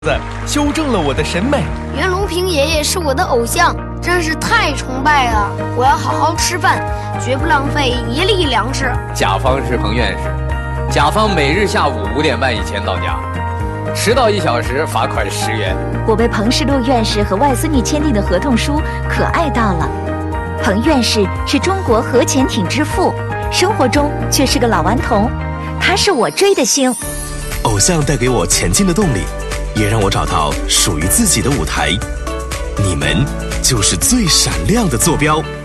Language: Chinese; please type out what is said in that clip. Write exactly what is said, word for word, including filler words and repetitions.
修正了我的审美。 袁隆平爷爷是我的偶像，真是太崇拜了！我要好好吃饭，绝不浪费一粒粮食。 甲方是彭院士，甲方每日下午五点半以前到家，迟到一小时罚款十元。 我被彭世禄院士和外孙女签订的合同书可爱到了。彭院士是中国核潜艇之父，生活中却是个老顽童，他是我追的星。 偶像带给我前进的动力，也让我找到属于自己的舞台。你们就是最闪亮的坐标。